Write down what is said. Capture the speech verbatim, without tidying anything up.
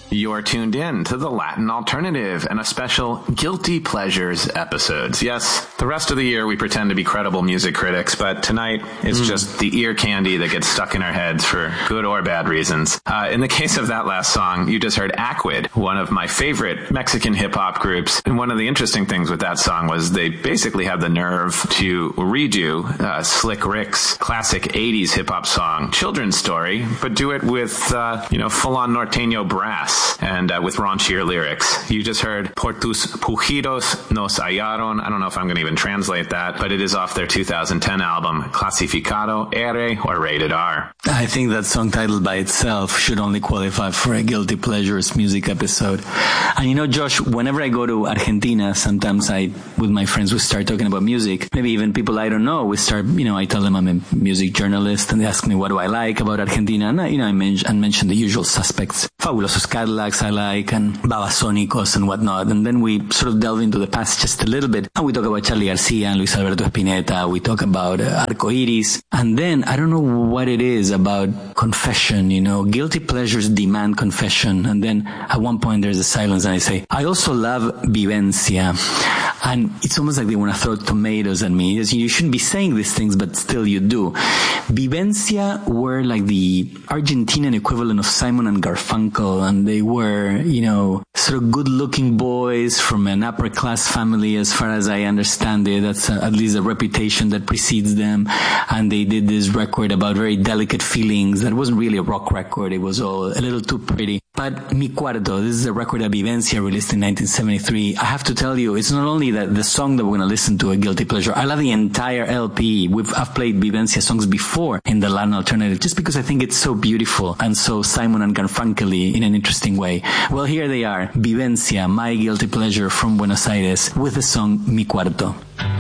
You're tuned in to the Latin Alternative and a special Guilty Pleasures episodes. Yes, the rest of the year we pretend to be credible music critics, but tonight it's mm. just the ear candy that gets stuck in our heads for good or bad reasons. Uh, in the case of that last song, you just heard Acquid, one of my favorite Mexican hip-hop groups. And one of the interesting things with that song was they basically had the nerve to redo uh, Slick Rick's classic eighties hip-hop song, Children's Story, but do it with, uh, you know, full-on norteño brass. And uh, with raunchier lyrics. You just heard Por tus pujidos nos hallaron. I don't know if I'm going to even translate that, but it is off their two thousand ten album, Clasificado R or Rated R. I think that song title by itself should only qualify for a Guilty Pleasures music episode. And you know, Josh, whenever I go to Argentina, sometimes I, with my friends, we start talking about music. Maybe even people I don't know, we start, you know, I tell them I'm a music journalist and they ask me what do I like about Argentina. And I, you know, I men- and mention the usual suspects. Fabulosos Cadillacs I like, and Babasónicos and whatnot. And then we sort of delve into the past just a little bit. And we talk about Charly Garcia and Luis Alberto Spinetta. We talk about uh, Arcoiris. And then I don't know what it is about confession, you know, guilty pleasures demand confession. And then at one point there's a silence and I say, I also love Vivencia. And it's almost like they want to throw tomatoes at me. You shouldn't be saying these things, but still you do. Vivencia were like the Argentinian equivalent of Simon and Garfunkel, and they were, you know, sort of good-looking boys from an upper-class family, as far as I understand it. That's uh, at least a reputation that precedes them. And they did this record about very delicate feelings. That wasn't really a rock record. It was all a little too pretty. But Mi Cuarto, this is a record that Vivencia released in nineteen seventy-three. I have to tell you, it's not only that the song that we're going to listen to, a guilty pleasure. I love the entire L P. We've, I've played Vivencia songs before in the Latin Alternative, just because I think it's so beautiful and so Simon and Garfunkel-y in an interesting way. Well, here they are, Vivencia, my guilty pleasure from Buenos Aires, with the song Mi Cuarto.